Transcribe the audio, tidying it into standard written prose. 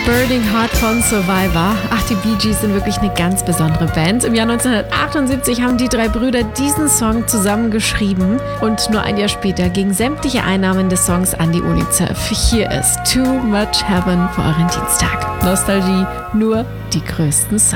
Burning Heart von Survivor. Ach, die Bee Gees sind wirklich eine ganz besondere Band. Im Jahr 1978 haben die drei Brüder diesen Song zusammengeschrieben und nur ein Jahr später gingen sämtliche Einnahmen des Songs an die UNICEF. Hier ist Too Much Heaven für euren Dienstag. Nostalgie, nur die größten Songs.